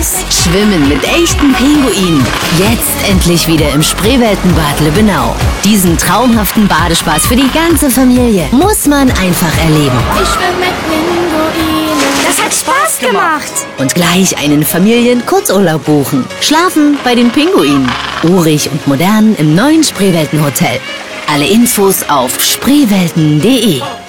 Spaß. Schwimmen mit echten Pinguinen. Jetzt endlich wieder im Spreeweltenbad Lübbenau. Diesen traumhaften Badespaß für die ganze Familie muss man einfach erleben. Ich schwimme mit Pinguinen. Das hat Spaß gemacht. Und gleich einen Familien-Kurzurlaub buchen. Schlafen bei den Pinguinen. Urig und modern im neuen Spreeweltenhotel. Alle Infos auf spreewelten.de.